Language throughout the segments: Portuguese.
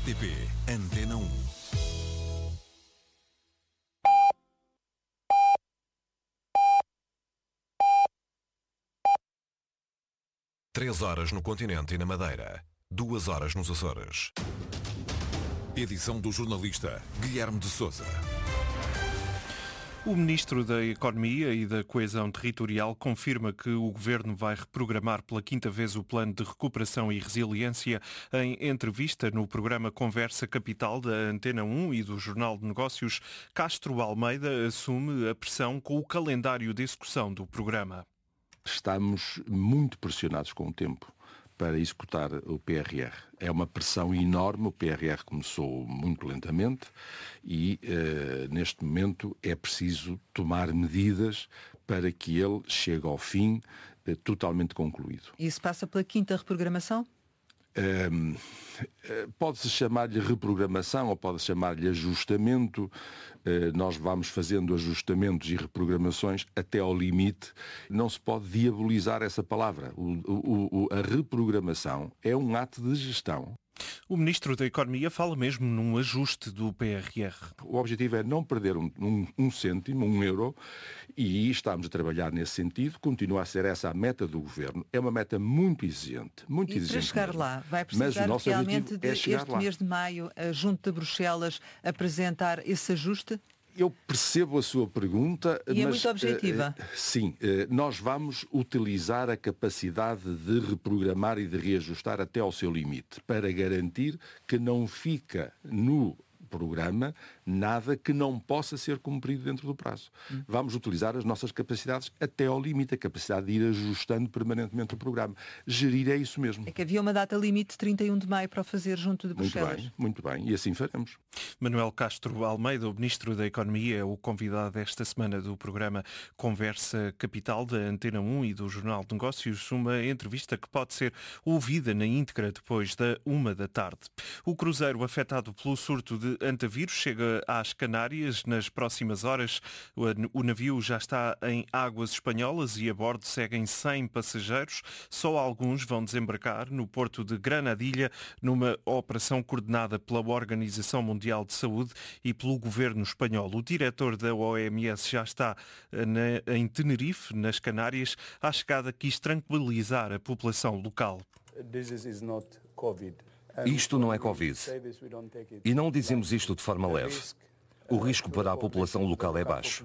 RTP Antena 1. Três horas no continente e na Madeira. 2 horas nos Açores. Edição do jornalista Guilherme de Sousa. O Ministro da Economia e da Coesão Territorial confirma que o Governo vai reprogramar pela 5ª vez o Plano de Recuperação e Resiliência. Em entrevista no programa Conversa Capital da Antena 1 e do Jornal de Negócios, Castro Almeida assume a pressão com o calendário de execução do programa. Estamos muito pressionados com o tempo para executar o PRR. É uma pressão enorme, o PRR começou muito lentamente e, neste momento, é preciso tomar medidas para que ele chegue ao fim totalmente concluído. Isso passa pela 5ª reprogramação? Pode-se chamar-lhe reprogramação ou pode-se chamar-lhe ajustamento. Nós vamos fazendo ajustamentos e reprogramações até ao limite. Não se pode diabolizar essa palavra. A reprogramação é um ato de gestão. O Ministro da Economia fala mesmo num ajuste do PRR. O objetivo é não perder um cêntimo, um euro, e estamos a trabalhar nesse sentido. Continua a ser essa a meta do Governo. É uma meta muito exigente. Muito exigente. Para chegar mesmo. Lá, vai precisar realmente de este lá. Mês de maio, junto de Bruxelas, apresentar esse ajuste? Eu percebo a sua pergunta, mas é muito objetiva. Sim, nós vamos utilizar a capacidade de reprogramar e de reajustar até ao seu limite, para garantir que não fica no programa nada que não possa ser cumprido dentro do prazo. Vamos utilizar as nossas capacidades até ao limite, a capacidade de ir ajustando permanentemente o programa. Gerir é isso mesmo. É que havia uma data limite, 31 de maio, para o fazer junto de Bruxelas. Muito bem, e assim faremos. Manuel Castro Almeida, o Ministro da Economia, é o convidado esta semana do programa Conversa Capital da Antena 1 e do Jornal de Negócios, uma entrevista que pode ser ouvida na íntegra depois da 13h. O cruzeiro afetado pelo surto de antavírus chega às Canárias nas próximas horas. O navio já está em águas espanholas e a bordo seguem 100 passageiros. Só alguns vão desembarcar no porto de Granadilha numa operação coordenada pela Organização Mundial de Saúde e pelo Governo espanhol. O diretor da OMS já está em Tenerife, nas Canárias. À chegada quis tranquilizar a população local. Isto não é Covid. E não dizemos isto de forma leve. O risco para a população local é baixo.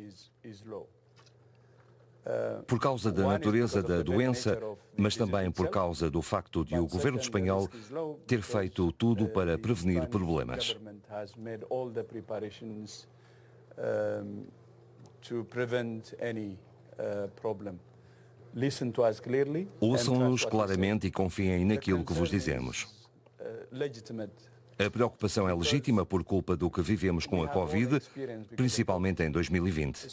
Por causa da natureza da doença, mas também por causa do facto de o governo espanhol ter feito tudo para prevenir problemas. Ouçam-nos claramente e confiem naquilo que vos dizemos. A preocupação é legítima por culpa do que vivemos com a Covid, principalmente em 2020.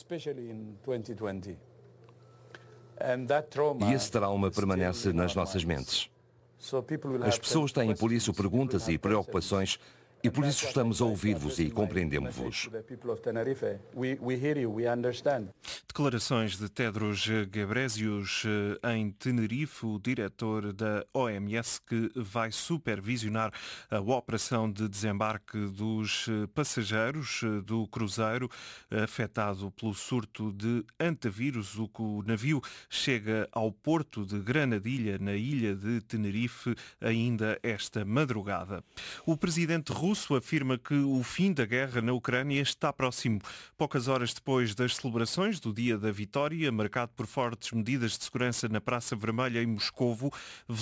E esse trauma permanece nas nossas mentes. As pessoas têm por isso perguntas e preocupações e por isso estamos a ouvir-vos e compreendemos-vos. Declarações de Tedros Ghebreyesus em Tenerife, o diretor da OMS, que vai supervisionar a operação de desembarque dos passageiros do cruzeiro afetado pelo surto de antavírus. O navio chega ao porto de Granadilha, na ilha de Tenerife, ainda esta madrugada. O presidente russo afirma que o fim da guerra na Ucrânia está próximo. Poucas horas depois das celebrações do Dia da Vitória, marcado por fortes medidas de segurança na Praça Vermelha em Moscovo,